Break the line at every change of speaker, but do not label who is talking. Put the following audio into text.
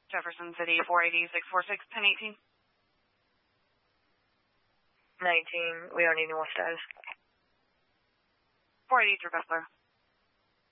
Jefferson City, 480-646, 1018.
19, we don't need any more status.
480 through Bessler.